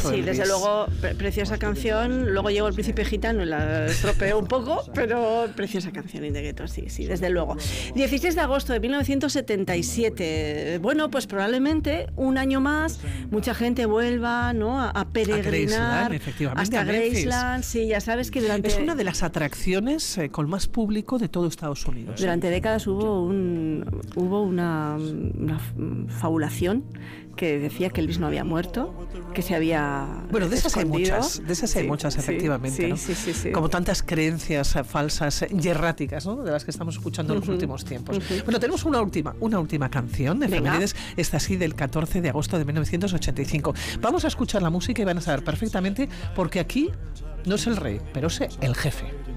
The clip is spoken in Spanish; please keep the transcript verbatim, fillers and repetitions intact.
maravilloso. Sí, Elvis. desde luego, pre- preciosa canción. Luego llegó el Príncipe Gitano y la estropeó un poco, pero preciosa canción, In the Ghetto, sí, sí, desde luego. dieciséis de agosto de mil novecientos setenta y siete. Bueno, pues probablemente un año más mucha gente vuelva, ¿no?, a, a peregrinar Graceland, efectivamente, hasta a Memphis. Graceland. Sí, ya sabes que durante Es una de las atracciones eh, con más público de todo Estados Unidos. durante décadas hubo un hubo una, una fabulación que decía que Elvis no había muerto, que se había Bueno, de esas hay escondido. muchas, de esas hay Sí, muchas, sí, efectivamente, sí, ¿no? sí, sí, sí. Como tantas creencias eh, falsas eh, y erráticas, ¿no?, de las que estamos escuchando en los Ujú, últimos tiempos. ujú. Bueno, tenemos una última, una última canción de Venga. Efemérides, esta sí, del catorce de agosto de mil novecientos ochenta y cinco. Vamos a escuchar la música y van a saber perfectamente porque aquí no es el rey, pero es el jefe.